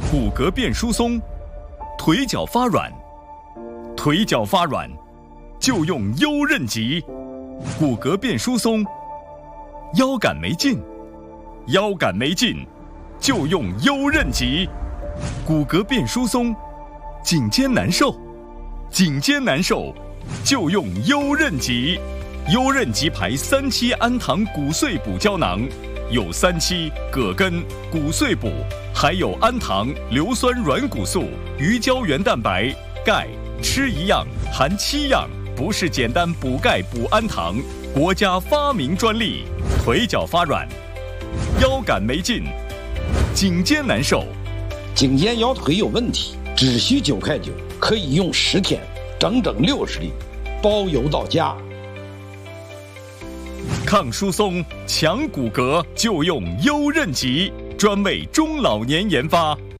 骨骼变疏松，腿脚发软，腿脚发软就用优韧脊；骨骼变疏松，腰杆没劲，腰杆没劲就用优韧脊；骨骼变疏松，颈肩难受，颈肩难受就用优韧脊。优韧脊牌3期氨糖骨碎补胶囊，有3期葛根、骨碎补，还有氨糖、硫酸软骨素、鱼胶原蛋白、钙，吃一样含7样，不是简单补钙补氨糖，国家发明专利。腿脚发软，腰杆没劲，颈肩难受， 颈肩腰腿有问题，只需9块9，可以用10天，整整60粒，包邮到家。 抗疏松、强骨骼就用优韧脊，专为中老年研发。